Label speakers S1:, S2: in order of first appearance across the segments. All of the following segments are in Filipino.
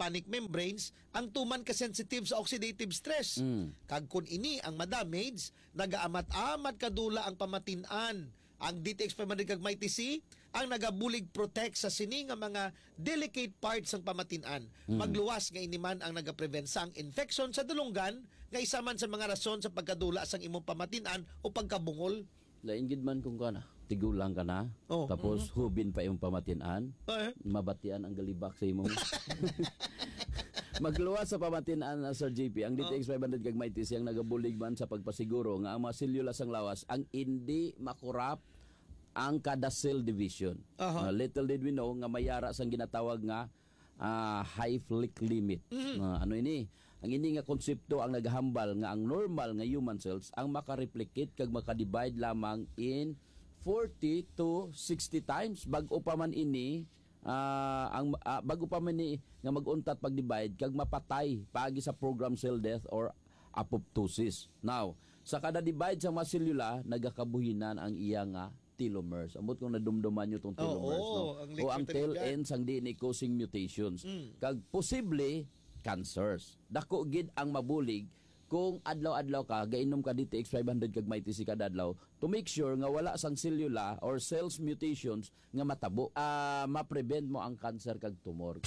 S1: tympanic membranes ang tuman ka sensitive sa oxidative stress. Kag kun ini ang madamage, nagaamat-amat kadula ang pamatin-an. Ang DTX500 kag MyTC ang nagabulig protect sa sini nga mga delicate parts ng pamatin-an. Magluwas nga iniman ang nagaprevent sang infection sa dulunggan nga isa man sa mga rason sa pagkadula sang imong pamatin-an o pagkabungol.
S2: Lain gid man kung kana, tigulang ka na, tapos hubin pa yung pamatin-an, mabatian ang galibak sa imong. Magluwas sa pamatin-an na Sir JP, ang DTX500 kag MyTC ang nagabulig man sa pagpasiguro nga ang mga selula sang lawas ang hindi makurap ang kada cell division. Little did we know nga mayara sang ginatawag nga Hayflick limit. Ano ini? Ang ini nga konsepto ang naghambal nga ang normal nga human cells ang makareplicate kag makadivide lamang in 40 to 60 times bag-o pa man ini bago pa man ni nga mag-untat pag-divide kag mapatay paagi sa program cell death or apoptosis. Now, sa kada divide sa mga selula nagakabuhinan ang iya nga telomeres. Amot kung nadumduman nyo itong telomeres, o ang tail ends ang DNA causing mutations. Kag posible cancers. Dako gid ang mabulig kung adlaw-adlaw ka gainom ka DTX500 kag MyTC kada adlaw to make sure nga wala sang selula or cells mutations nga matabo. Ma-prevent mo ang cancer kag tumor.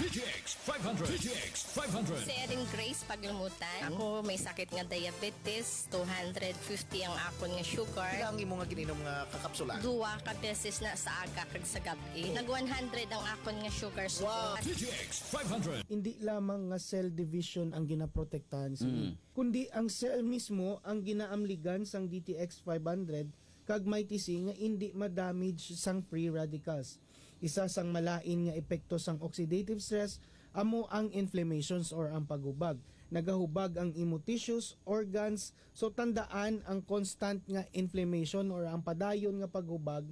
S3: DTX500 Si Erin Grace Paglumutan. Ako may sakit nga diabetes, 250 ang akon nga sugar.
S1: Ilang imo nga gininom nga kakapsula?
S3: Duwa ka beses na sa aga kag sa gabi. Nag 100 ang akon nga sugar.
S1: Wow.
S4: DTX500
S5: Hindi lamang nga cell division ang ginaprotektahan sini, kundi ang cell mismo ang ginaamligan sang DTX 500 kag MyTC nga hindi ma-damage sang free radicals. Isa sang malain nga epekto sang oxidative stress amo ang inflammations or ang paghubag. Nagahubag ang imo tissues, organs, so tandaan ang constant nga inflammation or ang padayon nga paghubag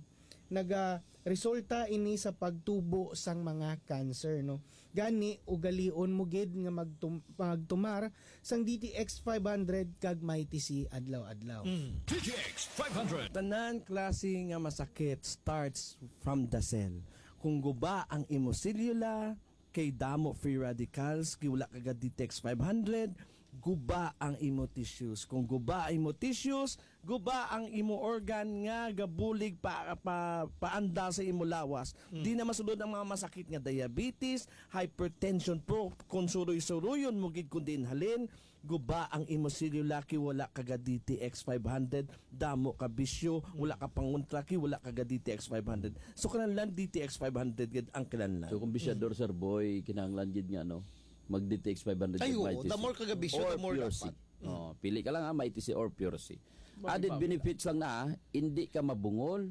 S5: resulta ini sa pagtubo sang mga cancer, no. Gani ugalion mo gid nga magtumar sang DTX 500 kag MyTC adlaw-adlaw.
S4: DTX500
S6: Tanan klase nga masakit starts from the cell. Kung guba ang imo selula, kay damo free radicals, kay wala kagad DTX 500, guba ang imo tissues. Kung guba ang imo tissues, guba ang imo organ nga gabulig paanda sa imo lawas. Di na masulod ang mga masakit nga diabetes, hypertension po, kung suroy-suroyon mo gid kundi halin, guba ang imo selula kay wala kagad DTX 500, damo ka bisyo, wala ka panguntra kay wala kagad DTX 500. So kinahanglan DTX 500 gid ang kinahanglan.
S2: So kung bisyador Sir Boy, kinahanglan gid nga no, mag-DTX 500
S1: Ay,
S2: MyTC.
S1: the more kagabisyo,
S2: or
S1: the more
S2: Pure
S1: dapat.
S2: C. Pili ka lang MyTC or Pure C. Added benefits lang na, hindi ka mabungol,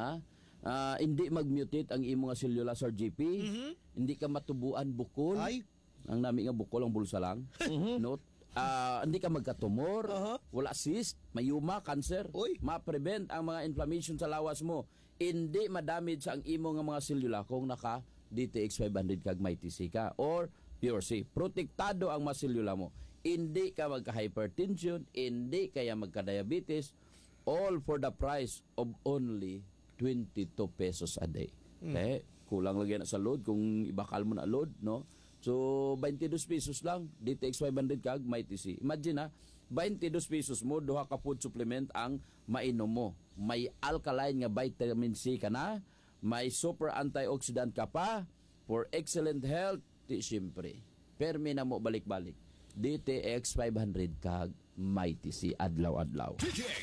S2: hindi mag-mutate ang imo nga selula Sir GP, hindi ka matubuan bukol.
S1: Ay.
S2: Ang nami nga bukol ang bulsa lang. Note, hindi ka magkatumor, wala cyst, mayuma, cancer, ma-prevent ang mga inflammation sa lawas mo, hindi ma-damage ang imo nga mga selula kung naka DTX 500 kag MyTC ka or Pure C. Protektado ang mga selula mo. Hindi ka magka-hypertension, hindi kaya magka-diabetes, all for the price of only 22 pesos a day. Okay? Kulang lagi na sa load kung ibakal mo na load, no? So 22 pesos lang DTX 500 kag MyTC. Imagine 22 pesos mo duha ka food supplement ang mainom mo. May alkaline nga vitamin C ka na, may super antioxidant ka pa for excellent health. Siyempre, permi na mo balik-balik. DTX 500 kag MyTC adlaw-adlaw.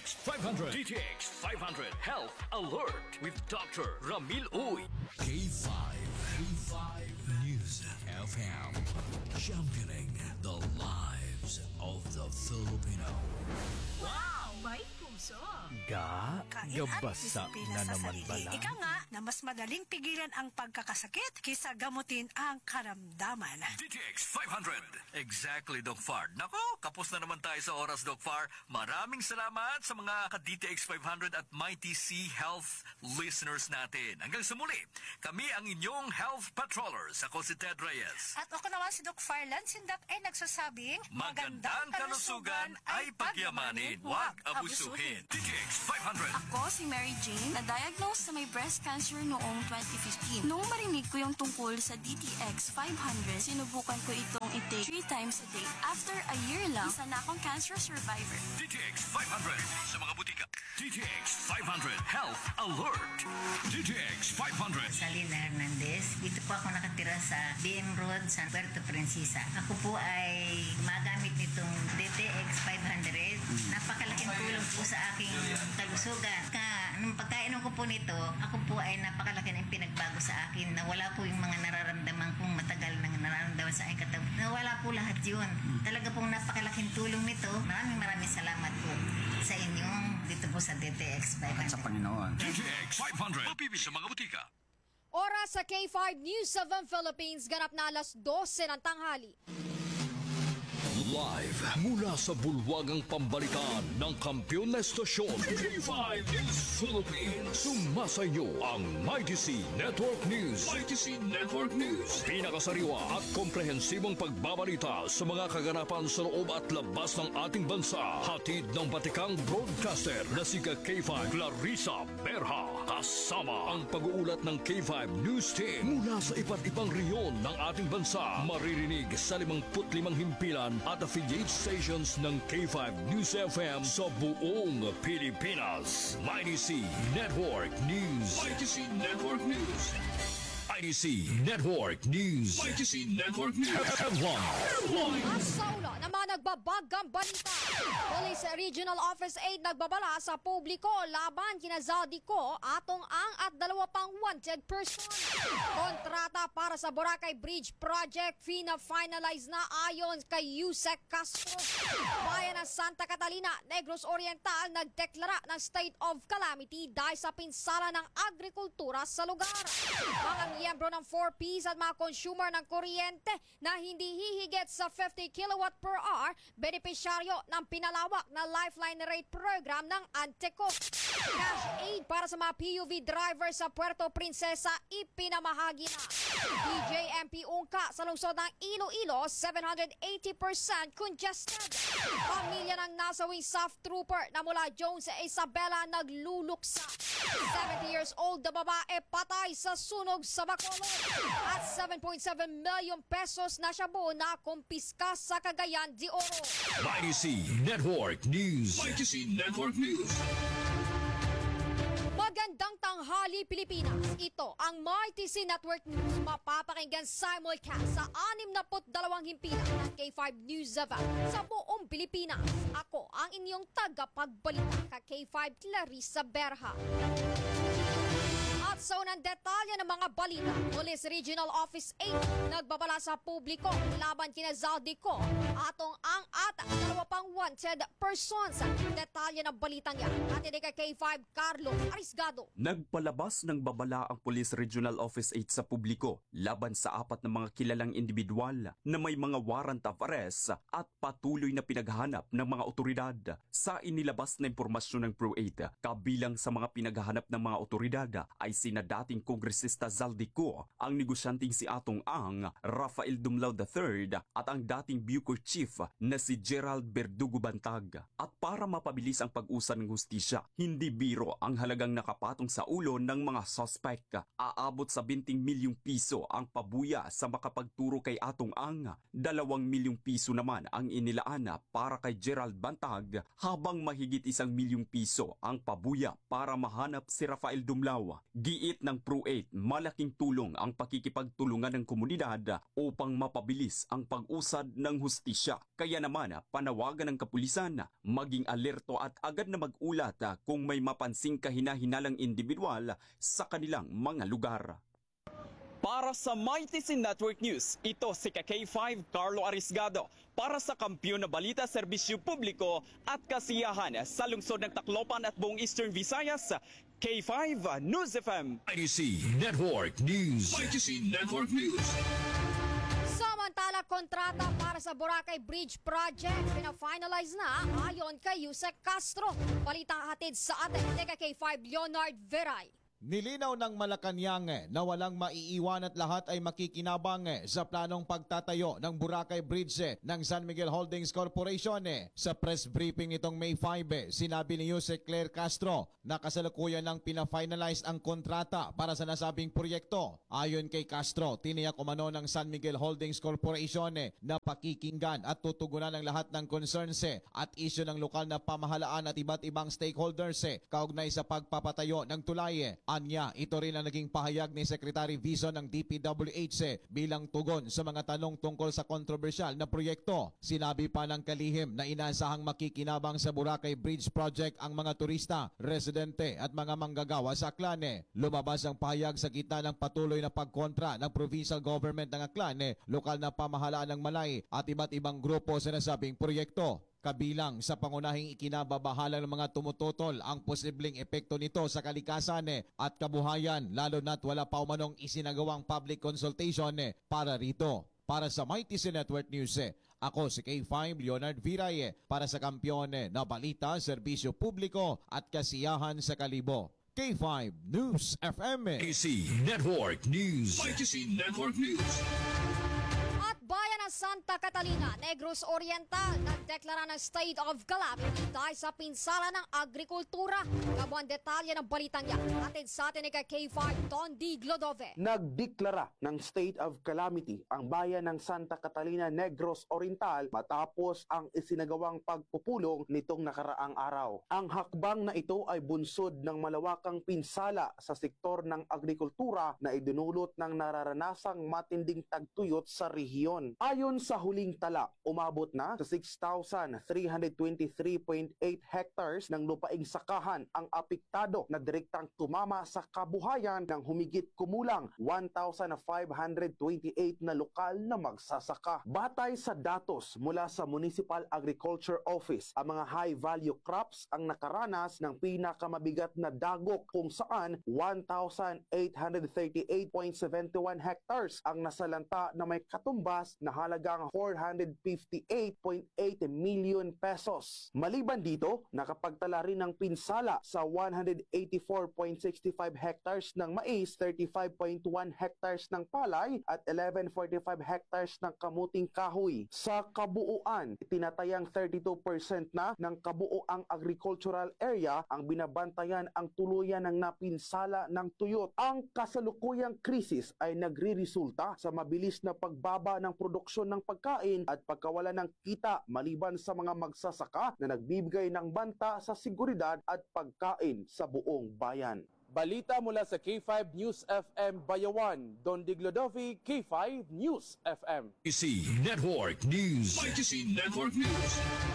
S4: DTX500 Health Alert with Dr. Ramil Uy. K5 News FM, championing the lives of the Filipino.
S7: Wow! May puso!
S4: Gabasa na naman pala.
S7: Ika nga na mas madaling pigilan ang pagkakasakit kaysa gamutin ang karamdaman.
S4: DTX 500. Exactly, Doc Fard. Nako, kapos na naman tayo sa oras, Doc Fard. Maraming salamat sa mga ka-DTX 500 at MyTC Health listeners natin. Hanggang sa muli, kami ang inyong health patrollers. Ako si Ted Reyes.
S7: At ako naman si Doc Farlan Sindak ay nagsasabing
S4: Magandang kalusugan ay pagyamanin, huwag abusuhin. DTX 500.
S8: Ako si Mary Jane, na-diagnose sa may breast cancer noong 2015. Noong marinig ko yung tungkol sa DTX 500, sinubukan ko itong akong i-take 3 times a day. After a year lang, isa na akong cancer survivor.
S4: DTX 500 sa mga butika. DTX 500 Health Alert. DTX 500.
S9: Salina Hernandez. Dito po ako nakatira sa BM Road, San Puerto Princesa. Ako po ay magamit nitong DTX 500. Napakalaking tulong po sa aking kalusugan. Nung pagkainom ko po nito, ako po ay napakalaki ng pinagbago sa akin na wala po yung mga nararamdaman kong matagal nang nararamdaman sa aking katawan. Nawala po lahat yun. Talaga pong napakalaking tulong nito. Maraming salamat po sa inyong dito po sa DTX 500.
S10: Sa Panginoon.
S4: DTX 500. Mapipili sa mga butika.
S11: Oras sa K5 News of the Philippines, ganap na alas 12 ng tanghali.
S4: Live mula sa bulwagang pambalitaan ng kampiyon na estasyon K5 News Philippines. Sumasayo ang Mighty C Network News. Mighty C Network News. Pinakasariwa at komprehensibong pagbabalita sa mga kaganapan sa loob at labas ng ating bansa. Hatid ng batikang broadcaster na si K5 Clarissa Berha. Kasama ang pag-uulat ng K5 News Team mula sa iba't ibang rehiyon ng ating bansa. Maririnig sa 55 himpilan at affiliate stations ng K5 News FM sa buong Pilipinas. Mighty C Network News. Mighty C Network News. Mighty C Network News. Mighty C Network News. Headline.
S11: At sa ulo naman nagbabagang balita. Police Regional Office 8 nagbabala sa publiko laban kina Zaldico, Atong Ang at 2 pang wanted person. Kontrata para sa Boracay Bridge Project finalize na ayon kay Yusek Castro. Bayan ng Santa Catalina, Negros Oriental nagdeklara ng state of calamity dahil sa pinsala ng agrikultura sa lugar. Mga miyembro ng 4Ps at mga consumer ng kuryente na hindi hihigit sa 50 kilowatt per hour, benepisyaryo ng pinalawak na Lifeline Rate Program ng Anteco. Cash aid para sa mga PUV driver sa Puerto Princesa ipinamahagi na. DJMP Ungka sa lungsod ng Iloilo, 780% congested. Pamilya ng nasawing soft trooper na mula Jones sa Isabela nagluluksa. 70 years old na babae patay sa sunog sa Bacolod. At 7.7 million pesos na shabu na kumpiska sa Cagayan de Oro.
S4: Mighty C Network News. Mighty C Network News.
S11: Magandang tanghali Pilipinas. Ito ang Mighty C Network News. Mapapakinggan simulcast sa 62 himpilan ng K5 News Ava sa buong Pilipinas. Ako ang inyong tagapagbalita ka K5 Clarissa Berha. At sa unang detalye ng mga balita, Police Regional Office 8 nagbabala sa publiko laban kina Zaldico, Atong Ang at 2 pang wanted persons. Detalye ng balitang yan atin kay K5 Carlo Arisgado.
S12: Nagpalabas ng babala ang Police Regional Office 8 sa publiko laban sa 4 na mga kilalang individual na may mga warrant of arrest at patuloy na pinaghahanap ng mga otoridad. Sa inilabas na impormasyon ng Pro-8, kabilang sa mga pinaghahanap ng mga otoridad ay sina dating Kongresista Zaldico, ang negosyanteng si Atong Ang, Rafael Dumlao III at ang dating Bucor Chief na si Gerald Verdugo Bantag. At para mapabilis ang pag-usad ng hustisya, hindi biro ang halagang nakapatong sa ulo ng mga suspect. Aabot sa 20 milyong piso ang pabuya sa makapagturo kay Atong Ang. 2 milyong piso naman ang inilaan para kay Gerald Bantag, habang mahigit 1 milyong piso ang pabuya para mahanap si Rafael Dumlao. Giit ng Pro-8, malaking tulong ang pakikipagtulungan ng komunidad upang mapabilis ang pag-usad ng hustisya. Kaya naman, panawagan ng kapulisan, maging alerto at agad na mag-ulat kung may mapansing kahina-hinalang individual sa kanilang mga lugar.
S13: Para sa Mighty C Network News, ito si K5 Carlo Arisgado para sa Kampiyon na Balita, Serbisyo Publiko at Kasiyahan sa lungsod ng Tacloban at buong Eastern Visayas, K5 News FM.
S4: Mighty C Network News. Mighty C Network News.
S11: Samantala, kontrata para sa Boracay Bridge Project pina-finalize na ayon kay Yusek Castro. Balita hatid sa atin ni K5 Leonard Veray.
S10: Nilinaw ng Malacanang na walang maiiwan at lahat ay makikinabang sa planong pagtatayo ng Boracay Bridge ng San Miguel Holdings Corporation. Sa press briefing nitong May 5, sinabi ni Jose Claire Castro na kasalukuyan ng pina-finalize ang kontrata para sa nasabing proyekto. Ayon kay Castro, tiniyak umano ng San Miguel Holdings Corporation na pakikinggan at tutugunan ang lahat ng concerns at isyu ng lokal na pamahalaan at iba't ibang stakeholders kaugnay sa pagpapatayo ng tulay. Anya, ito rin ang naging pahayag ni Secretary Viso ng DPWH bilang tugon sa mga tanong tungkol sa kontrobersyal na proyekto. Sinabi pa ng kalihim na inaasahang makikinabang sa Boracay Bridge Project ang mga turista, residente at mga manggagawa sa Aklan. Lumabas ang pahayag sa gitna ng patuloy na pagkontra ng provincial government ng Aklan, lokal na pamahalaan ng Malay at iba't ibang grupo sa nasabing proyekto. Kabilang sa pangunahing ikinababahala ng mga tumututol ang posibleng epekto nito sa kalikasan at kabuhayan, lalo na't wala pa umanong isinagawang public consultation para rito. Para sa Mighty Network News, ako si K5 Leonard Viray para sa Kampiyon na Balita, Serbisyo Publiko at Kasiyahan sa Kalibo. K5 News FM.
S4: KC Network News. KC Network News.
S11: Bayan ng Santa Catalina, Negros Oriental, nagdeklara ng state of calamity dahil sa pinsala ng agrikultura. Kabuang detalye ng balitang yan. Atin sa atin ni K5 Don D. Glodove.
S14: Nagdeklara ng state of calamity ang bayan ng Santa Catalina, Negros Oriental matapos ang isinagawang pagpupulong nitong nakaraang araw. Ang hakbang na ito ay bunsod ng malawakang pinsala sa sektor ng agrikultura na idinulot ng nararanasang matinding tagtuyot sa rehiyon. Ayon sa huling tala, umabot na sa 6,323.8 hectares ng lupaing sakahan ang apektado na direktang tumama sa kabuhayan ng humigit kumulang 1,528 na lokal na magsasaka. Batay sa datos mula sa Municipal Agriculture Office, ang mga high-value crops ang nakaranas ng pinakamabigat na dagok kung saan 1,838.71 hectares ang nasalanta na may katumbas na halagang 458.8 million pesos. Maliban dito, nakapagtala rin ng pinsala sa 184.65 hectares ng mais, 35.1 hectares ng palay at 1145 hectares ng kamuting kahoy. Sa kabuuan, tinatayang 32% na ng kabuoang agricultural area ang binabantayan ang tuluyan ng napinsala ng tuyot. Ang kasalukuyang krisis ay nagriresulta sa mabilis na pagbaba ng produksyon ng pagkain at pagkawala ng kita maliban sa mga magsasaka na nagbibigay ng banta sa seguridad at pagkain sa buong bayan. Balita mula sa K5 News FM Bayawan, Don Diglodovi, K5 News FM.
S4: KC Network News. KC Network News.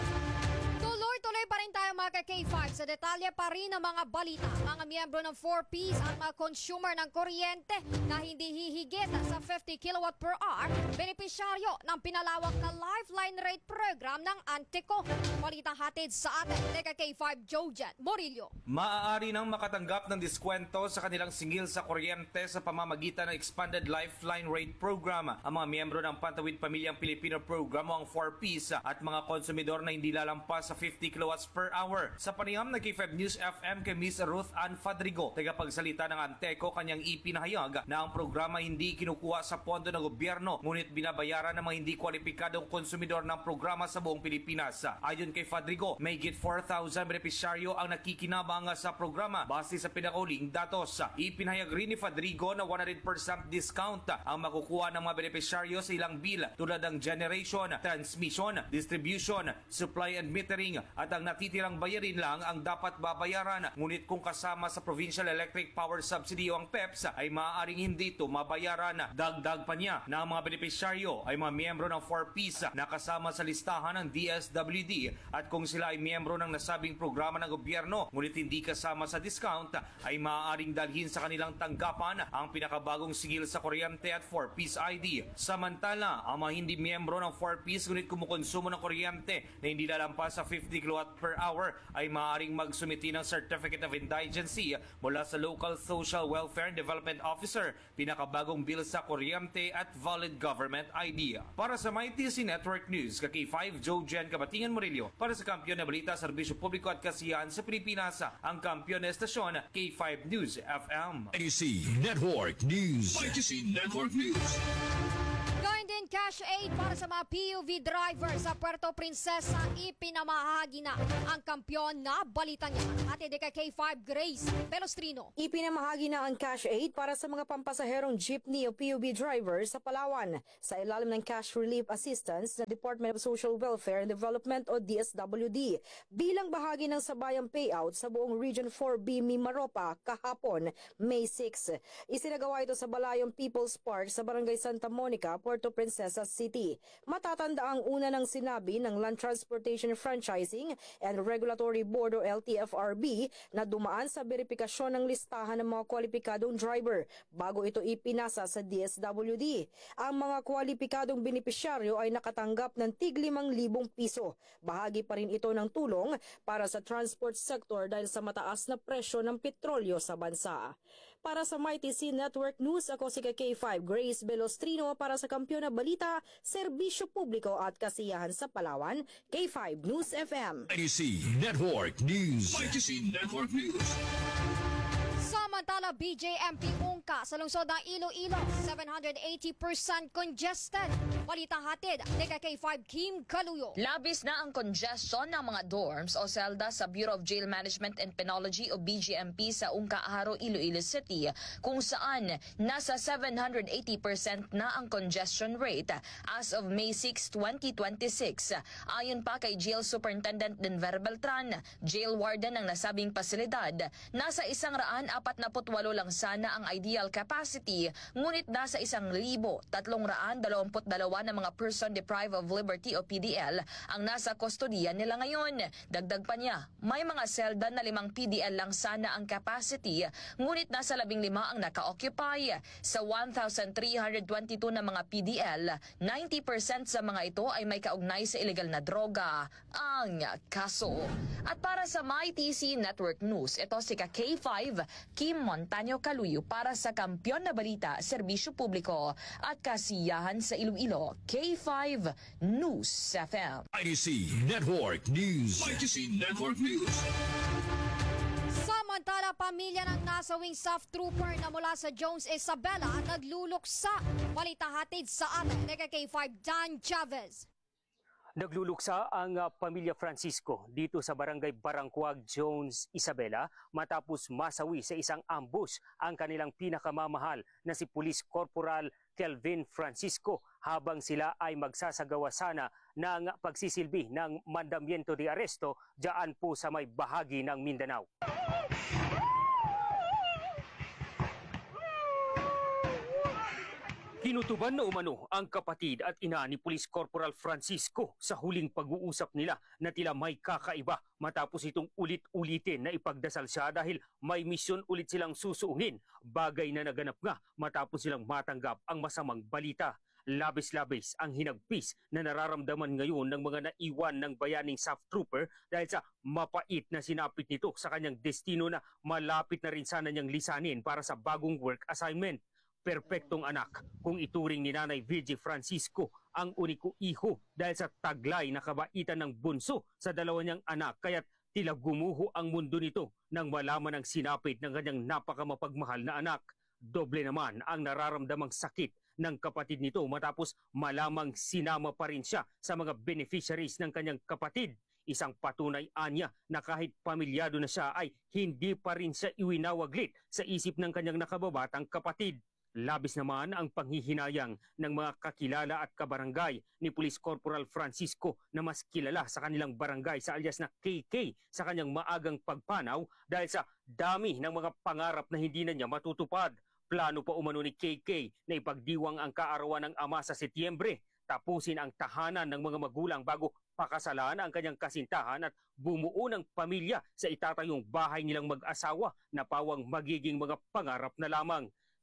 S11: Tuloy pa rin tayo mga K5 sa detalye pa rin ng mga balita. Mga miyembro ng 4Ps at mga consumer ng kuryente na hindi hihigit sa 50 kilowatt per hour, benepisyaryo ng pinalawak na Lifeline Rate Program ng Anteco. Balita hatid sa atin ni K5 Jojan Morillo.
S15: Maaari nang makatanggap ng diskwento sa kanilang singil sa kuryente sa pamamagitan ng Expanded Lifeline Rate Program ang mga miyembro ng Pantawid Pamilyang Pilipino Program o ang 4Ps at mga konsumidor na hindi lalampas sa 50 kilowatts per hour. Sa panayam ng K5 News FM kay Ms. Ruth Ann Fadrigo, tagapagsalita ng Anteco, kanyang ipinahayag na ang programa hindi kinukuha sa pondo ng gobyerno ngunit binabayaran ng mga hindi kwalipikadong konsumidor ng programa sa buong Pilipinas. Ayon kay Fadrigo, may higit 4,000 benepisyaryo ang nakikinabang sa programa base sa pinakauling datos. Ipinahayag rin ni Fadrigo na 100% discount ang makukuha ng mga benepisyaryo sa ilang bill tulad ng generation, transmission, distribution, supply and metering at ang natitirang bayarin lang ang dapat babayaran. Ngunit kung kasama sa Provincial Electric Power Subsidy o ang PEPS ay maaaring hindi ito mabayaran. Dagdag pa niya na ang mga benepisyaryo ay mga miyembro ng 4Ps na kasama sa listahan ng DSWD at kung sila ay miyembro ng nasabing programa ng gobyerno ngunit hindi kasama sa discount ay maaaring dalhin sa kanilang tanggapan ang pinakabagong sigil sa kuryente at 4Ps ID. Samantala, ang mga hindi miyembro ng 4Ps ngunit kumukonsumo ng kuryente na hindi lalampas sa 50 kilowatt per hour ay maaaring magsumiti ng Certificate of Indigency mula sa Local Social Welfare and Development Officer, pinakabagong bill sa kuryente at valid government ID. Para sa MyTC Network News, K5 Joe Jen Kabatingan Murillo, para sa Kampiyon na Balita, Serbisyo Publiko at Kasiyahan sa Pilipinas, ang kampiyon na estasyon K5 News FM.
S16: MyTC Network News. MyTC Network News.
S11: Gawin din cash aid para sa mga PUV driver sa Puerto Princesa. Ipinamahagi na ang kampiyon na balita niya. Ate de K5 Grace Pelostrino.
S17: Ipinamahagi na ang cash aid para sa mga pampasaherong jeepney o PUV driver sa Palawan sa ilalim ng Cash Relief Assistance ng Department of Social Welfare and Development o DSWD bilang bahagi ng sabayang payout sa buong Region 4B Mimaropa kahapon, May 6. Isinagawa ito sa Balayong People's Park sa Barangay Santa Monica, Puerto Princesa City. Matatanda ang una ng sinabi ng Land Transportation Franchising and Regulatory Board o LTFRB na dumaan sa verifikasyon ng listahan ng mga kwalipikadong driver bago ito ipinasa sa DSWD. Ang mga kwalipikadong benepisyaryo ay nakatanggap ng tig 5,000 piso. Bahagi pa rin ito ng tulong para sa transport sector dahil sa mataas na presyo ng petrolyo sa bansa. Para sa MyTC Network News, ako si K5 Grace Belostrino para sa Kampiyon na Balita, Serbisyo Publiko at Kasiyahan sa Palawan, K5 News FM.
S16: MyTC Network News. MyTC Network News.
S11: Samantala, BJMP Ungka sa lungsod ng Iloilo, 780% congested. Balitang hatid ni K5 Kim Kaluyo.
S18: Labis na ang congestion ng mga dorms o selda sa Bureau of Jail Management and Penology o BJMP sa Ungka, Haro, Iloilo City, kung saan nasa 780% na ang congestion rate as of May 6, 2026. Ayon pa kay Jail Superintendent Denver Beltran, jail warden ng nasabing pasilidad, nasa 148 lang sana ang ideal capacity, ngunit nasa 1,322 na mga person deprived of liberty o PDL ang nasa kustodiya nila ngayon. Dagdag pa niya, may mga selda na 5 PDL lang sana ang capacity, ngunit nasa 15 ang naka-occupy. Sa 1,322 na mga PDL, 90% sa mga ito ay may kaugnay sa illegal na droga ang kaso. At para sa MyTC Network News, ito si K5 Kim Montaño Kaluyo para sa Kampiyon na Balita, Serbisyo Publiko at Kasiyahan sa Iloilo, K5 News FM.
S16: MyTC Network News. MyTC Network News.
S11: Samantala, pamilya ng nasawing SAF trooper na mula sa Jones Isabela nagluluksa. Balita hatid sa atin ni K5 Dan Chavez.
S19: Nagluluksa ang pamilya Francisco dito sa barangay Barangquag, Jones, Isabela matapos masawi sa isang ambush ang kanilang pinakamamahal na si Police Corporal Kelvin Francisco habang sila ay magsasagawa sana ng pagsisilbi ng mandamiento de aresto diyan po sa may bahagi ng Mindanao. Kinutuban na umano ang kapatid at ina ni Police Corporal Francisco sa huling pag-uusap nila na tila may kakaiba matapos itong ulit-ulitin na ipagdasal siya dahil may misyon ulit silang susuungin, bagay na naganap nga matapos silang matanggap ang masamang balita. Labis-labis ang hinagpis na nararamdaman ngayon ng mga naiwan ng bayaning SAF trooper dahil sa mapait na sinapit nito sa kanyang destino na malapit na rin sana niyang lisanin para sa bagong work assignment. Perpektong anak kung ituring ni Nanay Virgie Francisco ang uniko iho dahil sa taglay na kabaitan ng bunso sa dalawa niyang anak kaya't tila gumuho ang mundo nito nang malaman ang sinapit ng kanyang napakamapagmahal na anak. Doble naman ang nararamdamang sakit ng kapatid nito matapos malamang sinama pa rin siya sa mga beneficiaries ng kanyang kapatid. Isang patunay anya na kahit pamilyado na siya ay hindi pa rin siya iwinawaglit sa isip ng kanyang nakababatang kapatid. Labis naman ang panghihinayang ng mga kakilala at kabarangay ni Police Corporal Francisco na mas kilala sa kanilang barangay sa alias na KK sa kanyang maagang pagpanaw dahil sa dami ng mga pangarap na hindi na niya matutupad. Plano pa umano ni KK na ipagdiwang ang kaarawan ng ama sa Setyembre, tapusin ang tahanan ng mga magulang bago pakasalan ang kanyang kasintahan at bumuo ng pamilya sa itatayong bahay nilang mag-asawa na pawang magiging mga pangarap na lamang.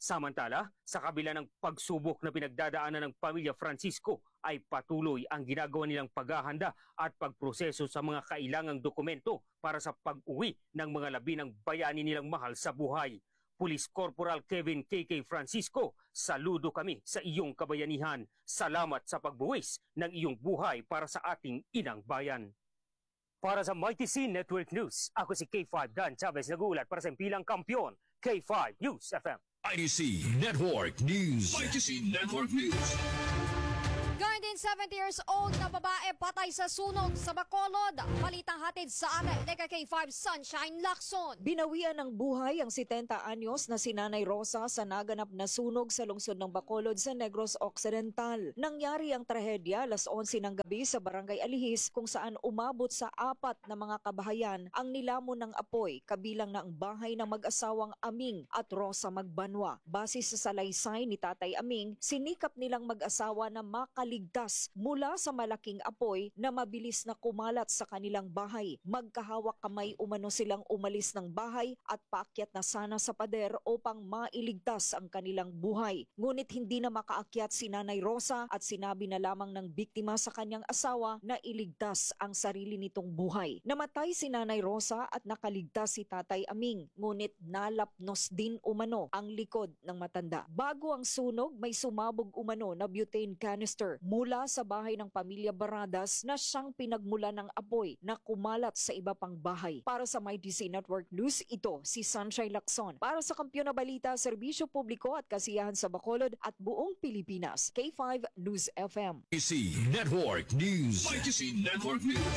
S19: Samantala, sa kabila ng pagsubok na pinagdadaanan ng pamilya Francisco, ay patuloy ang ginagawa nilang paghahanda at pagproseso sa mga kailangang dokumento para sa pag-uwi ng mga labi ng bayani nilang mahal sa buhay. Police Corporal Kevin KK Francisco, saludo kami sa iyong kabayanihan. Salamat sa pagbuwis ng iyong buhay para sa ating inang bayan. Para sa Mighty C Network News, ako si K5 Dan Chavez, nag-uulat para sa impilang kampiyon, K5 News FM.
S16: IDC Network News. IDC Network News.
S11: Gayun din 70 years old na babae patay sa sunog sa Bacolod. Balitang hatid sa atin ni K5 Sunshine Lacson.
S17: Binawian ng buhay ang 70 anyos na si Nanay Rosa sa naganap na sunog sa lungsod ng Bacolod sa Negros Occidental. Nangyari ang trahedya alas 11 ng gabi sa Barangay Alihis kung saan umabot sa 4 na mga kabahayan ang nilamon ng apoy kabilang na ang bahay ng mag-asawang Aming at Rosa Magbanwa. Base sa salaysay ni Tatay Aming, sinikap nilang mag-asawa na makaligtas mula sa malaking apoy na mabilis na kumalat sa kanilang bahay. Magkahawak kamay umano silang umalis ng bahay at paakyat na sana sa pader upang mailigtas ang kanilang buhay. Ngunit hindi na makaakyat si Nanay Rosa at sinabi na lamang ng biktima sa kanyang asawa na iligtas ang sarili nitong buhay. Namatay si Nanay Rosa at nakaligtas si Tatay Aming, ngunit nalapnos din umano ang likod ng matanda. Bago ang sunog, may sumabog umano na butane canister mula sa bahay ng pamilya Baradas na siyang pinagmulan ng apoy na kumalat sa iba pang bahay. Para sa MyDC Network News, ito si Sunshine Lacson. Para sa Kampiyon na Balita, Serbisyo Publiko at Kasiyahan sa Bacolod at buong Pilipinas, K5 News FM.
S16: IDC Network News. IDC Network News.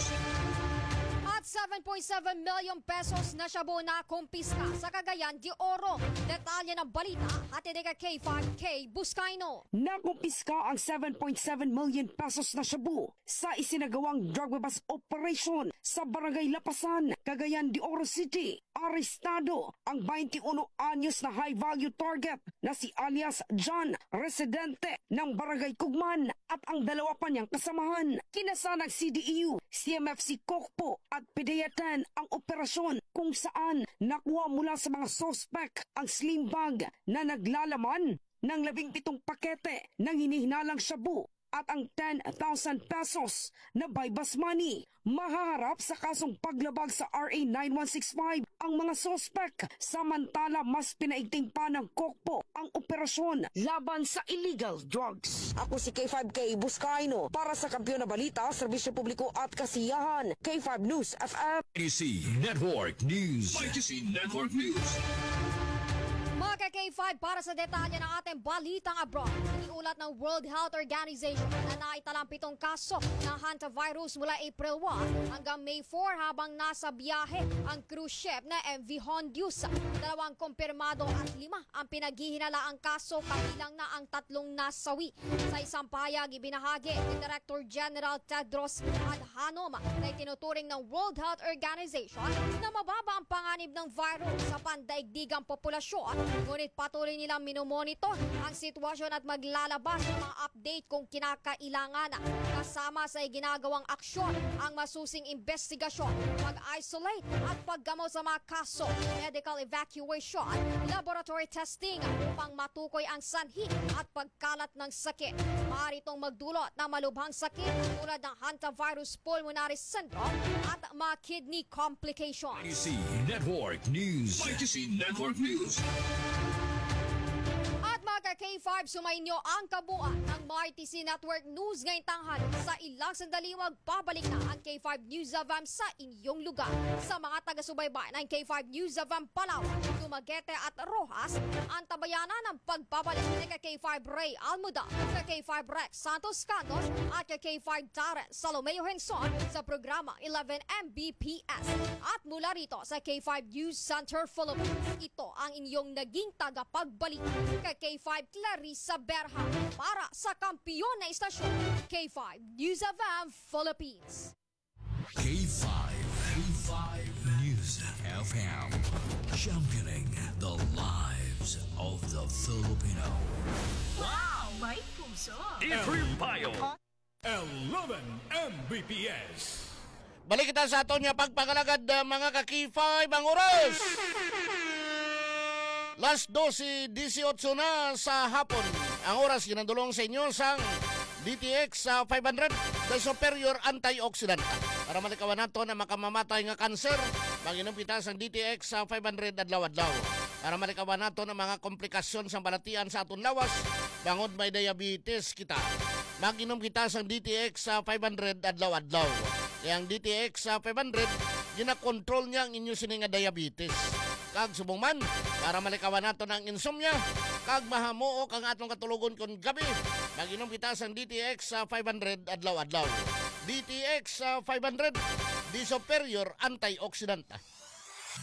S11: At 7.7 million pesos na shabu na kumpiska sa Cagayan de Oro. Detalye ng balita at K5K Buscaino.
S20: Nakumpiska ang 7.7 million pesos na shabu sa isinagawang drug bust operation sa Barangay Lapasan, Cagayan de Oro City. Arestado ang 21 anyos na high-value target na si alias John, residente ng Barangay Kugman at ang dalawa pa niyang kasamahan. Kinasa ng CDEU, CMFC Kokpo at PDEA-10 ang operasyon kung saan nakuha mula sa mga suspect ang slim bag na naglalaman ng 17 pakete ng hinihinalang shabu at ang 10,000 pesos na buy-bus money. Mahaharap sa kasong paglabag sa RA 9165 ang mga suspect. Samantala, mas pinaigting pa ng Kokpo ang operasyon laban sa illegal drugs.
S21: Ako si K5K Buscaino para sa Kampiyon na Balita, Serbisyo Publiko at Kasiyahan, K5 News FM.
S16: IDC Network News. IDC Network News.
S11: Mga K5 para sa detalye ng ating balitang abroad. Iniulat ng World Health Organization na naitalang 7 kaso ng hantavirus mula April 1 hanggang May 4 habang nasa biyahe ang cruise ship na MV Hondius. 2 kumpirmado at 5 ang pinaghihinalaang kaso kabilang na ang 3 nasawi. Sa isang pahayag ibinahagi ni Director General Tedros Adhanom na itinuturing ng World Health Organization na mababa ang panganib ng virus sa pandaigdigang populasyon. Ngunit patuloy nilang minomonitor ang sitwasyon at maglalabas ng mga update kung kinakailangan. Kasama sa ginagawang aksyon ang masusing investigasyon, pag-isolate at paggamot sa mga kaso, medical evacuation, laboratory testing upang matukoy ang sanhi at pagkalat ng sakit. Maaari itong magdulot ng malubhang sakit tulad ng hantavirus pulmonary syndrome at mga kidney complications.
S16: IDC Network News. IDC Network News.
S11: At mga K5, sumainyo ang kabuuan ng MyTC Network News ngayong tanghali. Sa ilang sandali magbabalik na ang K5 News FM sa inyong lugar. Sa mga taga-subaybay ng K5 News FM Palawan, Dumaguete at Rojas, ang tabayanan ng pagbabalik ng K5 Ray Almuda, K5 Rex Santos Candos at K5 Darren Salomeo Henson sa programa 11 Mbps. At mula rito sa K5 News Center Philippines, ito ang inyong naging tagapagbalik K5 Clarissa Berha para sa kampiyon na istasyon K5 News FM Philippines.
S16: K5 News FM, championing the lives of the Filipino.
S7: Wow! May puso!
S16: Itripayo
S22: 11 Mbps.
S23: Balik kita sa aton nga pagpakalagad mga ka-K5 ang oras.
S3: Last 12:18 na sa hapon. Ang oras ginadulong sa inyo sang DTX 500 the superior antioxidant. Para malikawan nato na makamamatay nga kanser, mag-inom kita sang DTX 500 adlaw-adlaw. Para malikawan nato na mga komplikasyon sa balatian sa aton lawas, bangod may diabetes kita. Mag-inom kita sang DTX 500 adlaw-adlaw. Kaya ang DTX 500, ginakontrol niya ang inyo sini nga diabetes. Kag subong man, para malikawan nato ng insomnia, kag mahamuok ang atong katulugon kon gabi, mag-inom kita sa DTX 500 adlaw-adlaw. DTX 500, the superior antioxidant.